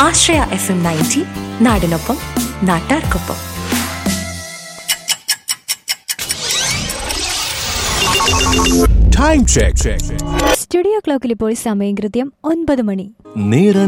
ആശ്രയ FM 90, നാടിനൊപ്പം നാട്ടാർക്കൊപ്പം. Time check. Studio ക്ലോക്കിൽ ഇപ്പോൾ സമയം കൃത്യം 9 മണി.